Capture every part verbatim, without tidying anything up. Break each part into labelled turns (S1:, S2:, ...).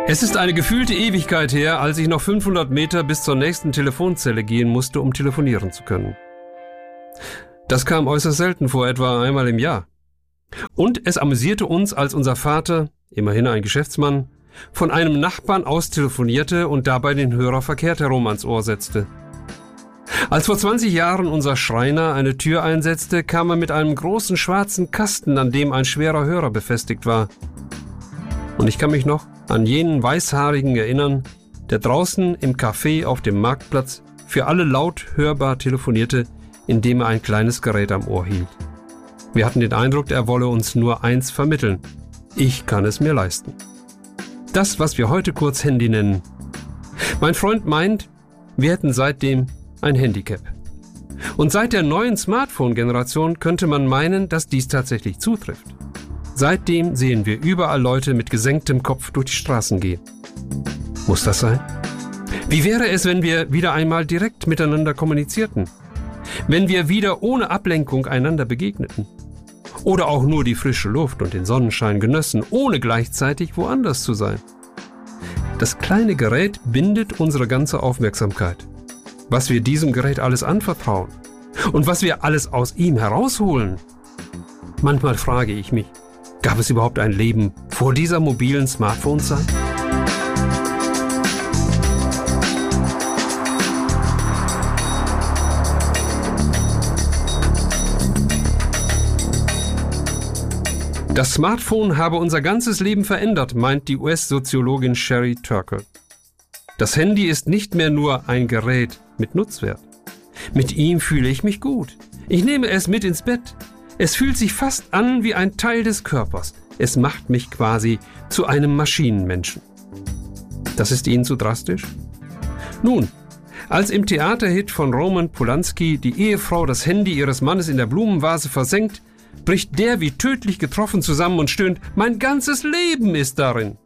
S1: Es ist eine gefühlte Ewigkeit her, als ich noch fünfhundert Meter bis zur nächsten Telefonzelle gehen musste, um telefonieren zu können. Das kam äußerst selten vor, etwa einmal im Jahr. Und es amüsierte uns, als unser Vater, immerhin ein Geschäftsmann, von einem Nachbarn aus telefonierte und dabei den Hörer verkehrt herum ans Ohr setzte. Als vor zwanzig Jahren unser Schreiner eine Tür einsetzte, kam er mit einem großen schwarzen Kasten, an dem ein schwerer Hörer befestigt war. Und ich kann mich noch an jenen Weißhaarigen erinnern, der draußen im Café auf dem Marktplatz für alle laut hörbar telefonierte, indem er ein kleines Gerät am Ohr hielt. Wir hatten den Eindruck, er wolle uns nur eins vermitteln: Ich kann es mir leisten. Das, was wir heute kurz Handy nennen. Mein Freund meint, wir hätten seitdem ein Handicap. Und seit der neuen Smartphone-Generation könnte man meinen, dass dies tatsächlich zutrifft. Seitdem sehen wir überall Leute mit gesenktem Kopf durch die Straßen gehen. Muss das sein? Wie wäre es, wenn wir wieder einmal direkt miteinander kommunizierten? Wenn wir wieder ohne Ablenkung einander begegneten? Oder auch nur die frische Luft und den Sonnenschein genössen, ohne gleichzeitig woanders zu sein? Das kleine Gerät bindet unsere ganze Aufmerksamkeit. Was wir diesem Gerät alles anvertrauen und was wir alles aus ihm herausholen. Manchmal frage ich mich, gab es überhaupt ein Leben vor dieser mobilen Smartphone-Zeit? Das Smartphone habe unser ganzes Leben verändert, meint die U S-Soziologin Sherry Turkle. Das Handy ist nicht mehr nur ein Gerät mit Nutzwert. Mit ihm fühle ich mich gut. Ich nehme es mit ins Bett. Es fühlt sich fast an wie ein Teil des Körpers. Es macht mich quasi zu einem Maschinenmenschen. Das ist Ihnen zu drastisch? Nun, als im Theaterhit von Roman Polanski die Ehefrau das Handy ihres Mannes in der Blumenvase versenkt, bricht der wie tödlich getroffen zusammen und stöhnt: Mein ganzes Leben ist darin.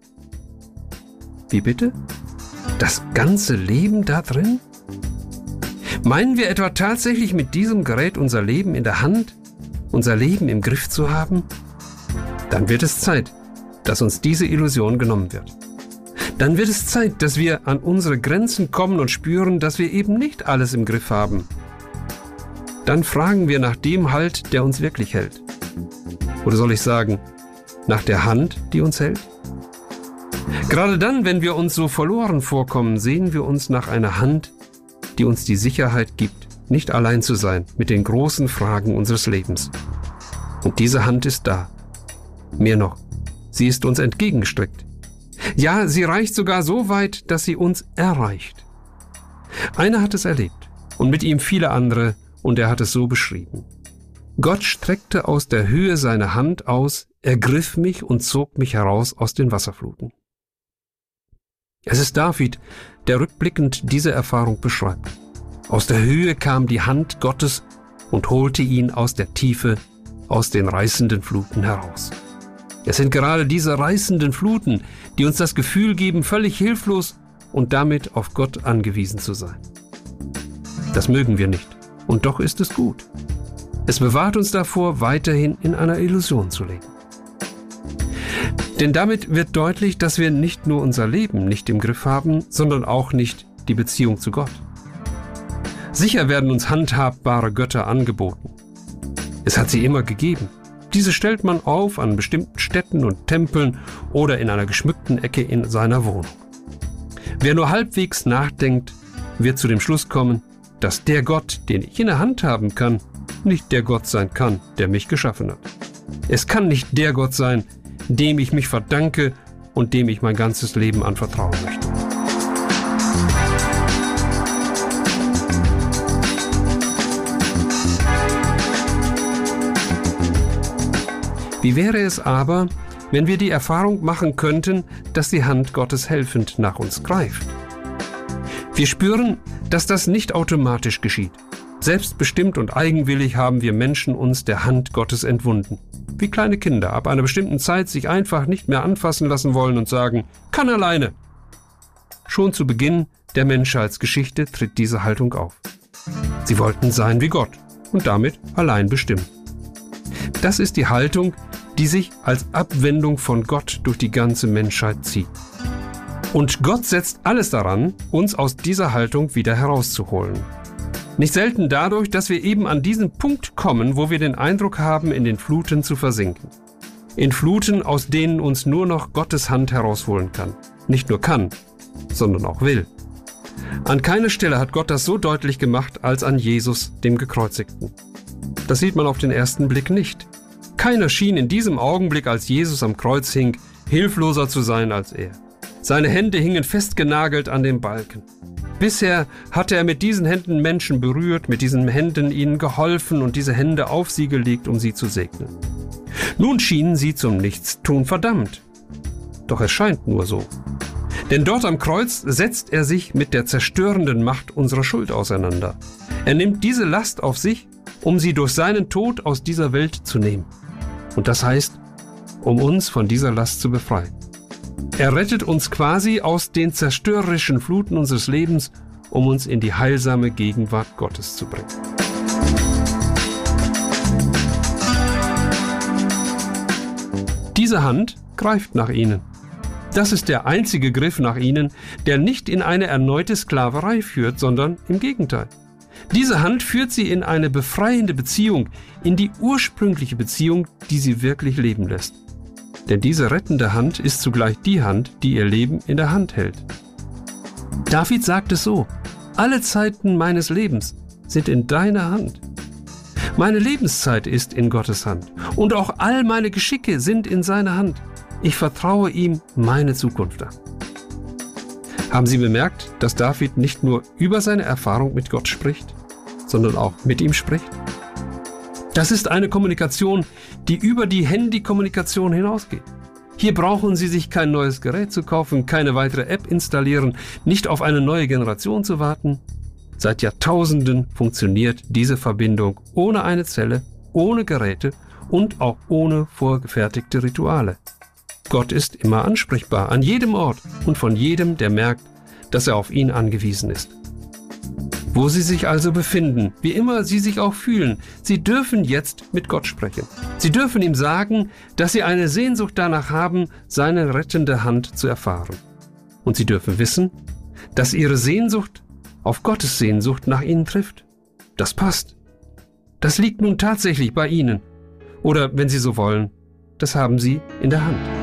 S1: Wie bitte? Das ganze Leben da drin? Meinen wir etwa tatsächlich mit diesem Gerät unser Leben in der Hand, unser Leben im Griff zu haben? Dann wird es Zeit, dass uns diese Illusion genommen wird. Dann wird es Zeit, dass wir an unsere Grenzen kommen und spüren, dass wir eben nicht alles im Griff haben. Dann fragen wir nach dem Halt, der uns wirklich hält. Oder soll ich sagen, nach der Hand, die uns hält? Gerade dann, wenn wir uns so verloren vorkommen, sehen wir uns nach einer Hand, die uns die Sicherheit gibt, nicht allein zu sein mit den großen Fragen unseres Lebens. Und diese Hand ist da. Mehr noch, sie ist uns entgegengestreckt. Ja, sie reicht sogar so weit, dass sie uns erreicht. Einer hat es erlebt und mit ihm viele andere, und er hat es so beschrieben: Gott streckte aus der Höhe seine Hand aus, ergriff mich und zog mich heraus aus den Wasserfluten. Es ist David, der rückblickend diese Erfahrung beschreibt. Aus der Höhe kam die Hand Gottes und holte ihn aus der Tiefe, aus den reißenden Fluten heraus. Es sind gerade diese reißenden Fluten, die uns das Gefühl geben, völlig hilflos und damit auf Gott angewiesen zu sein. Das mögen wir nicht, und doch ist es gut. Es bewahrt uns davor, weiterhin in einer Illusion zu leben. Denn damit wird deutlich, dass wir nicht nur unser Leben nicht im Griff haben, sondern auch nicht die Beziehung zu Gott. Sicher werden uns handhabbare Götter angeboten. Es hat sie immer gegeben. Diese stellt man auf an bestimmten Stätten und Tempeln oder in einer geschmückten Ecke in seiner Wohnung. Wer nur halbwegs nachdenkt, wird zu dem Schluss kommen, dass der Gott, den ich in der Hand haben kann, nicht der Gott sein kann, der mich geschaffen hat. Es kann nicht der Gott sein, dem ich mich verdanke und dem ich mein ganzes Leben anvertrauen möchte. Wie wäre es aber, wenn wir die Erfahrung machen könnten, dass die Hand Gottes helfend nach uns greift? Wir spüren, dass das nicht automatisch geschieht. Selbstbestimmt und eigenwillig haben wir Menschen uns der Hand Gottes entwunden. Wie kleine Kinder ab einer bestimmten Zeit sich einfach nicht mehr anfassen lassen wollen und sagen: Kann alleine. Schon zu Beginn der Menschheitsgeschichte tritt diese Haltung auf. Sie wollten sein wie Gott und damit allein bestimmen. Das ist die Haltung, die sich als Abwendung von Gott durch die ganze Menschheit zieht. Und Gott setzt alles daran, uns aus dieser Haltung wieder herauszuholen. Nicht selten dadurch, dass wir eben an diesen Punkt kommen, wo wir den Eindruck haben, in den Fluten zu versinken. In Fluten, aus denen uns nur noch Gottes Hand herausholen kann. Nicht nur kann, sondern auch will. An keiner Stelle hat Gott das so deutlich gemacht, als an Jesus, dem Gekreuzigten. Das sieht man auf den ersten Blick nicht. Keiner schien in diesem Augenblick, als Jesus am Kreuz hing, hilfloser zu sein als er. Seine Hände hingen festgenagelt an dem Balken. Bisher hatte er mit diesen Händen Menschen berührt, mit diesen Händen ihnen geholfen und diese Hände auf sie gelegt, um sie zu segnen. Nun schienen sie zum Nichtstun verdammt. Doch es scheint nur so. Denn dort am Kreuz setzt er sich mit der zerstörenden Macht unserer Schuld auseinander. Er nimmt diese Last auf sich, um sie durch seinen Tod aus dieser Welt zu nehmen. Und das heißt, um uns von dieser Last zu befreien. Er rettet uns quasi aus den zerstörerischen Fluten unseres Lebens, um uns in die heilsame Gegenwart Gottes zu bringen. Diese Hand greift nach ihnen. Das ist der einzige Griff nach ihnen, der nicht in eine erneute Sklaverei führt, sondern im Gegenteil. Diese Hand führt sie in eine befreiende Beziehung, in die ursprüngliche Beziehung, die sie wirklich leben lässt. Denn diese rettende Hand ist zugleich die Hand, die ihr Leben in der Hand hält. David sagt es so: Alle Zeiten meines Lebens sind in deiner Hand. Meine Lebenszeit ist in Gottes Hand und auch all meine Geschicke sind in seiner Hand. Ich vertraue ihm meine Zukunft an. Haben Sie bemerkt, dass David nicht nur über seine Erfahrung mit Gott spricht, sondern auch mit ihm spricht? Das ist eine Kommunikation, die über die Handykommunikation hinausgeht. Hier brauchen Sie sich kein neues Gerät zu kaufen, keine weitere App installieren, nicht auf eine neue Generation zu warten. Seit Jahrtausenden funktioniert diese Verbindung ohne eine Zelle, ohne Geräte und auch ohne vorgefertigte Rituale. Gott ist immer ansprechbar, an jedem Ort und von jedem, der merkt, dass er auf ihn angewiesen ist. Wo Sie sich also befinden, wie immer Sie sich auch fühlen, Sie dürfen jetzt mit Gott sprechen. Sie dürfen ihm sagen, dass Sie eine Sehnsucht danach haben, seine rettende Hand zu erfahren. Und Sie dürfen wissen, dass Ihre Sehnsucht auf Gottes Sehnsucht nach Ihnen trifft. Das passt. Das liegt nun tatsächlich bei Ihnen. Oder, wenn Sie so wollen, das haben Sie in der Hand.